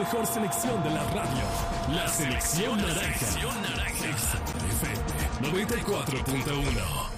mejor selección de la radio. La selección naranja. FM 94.1.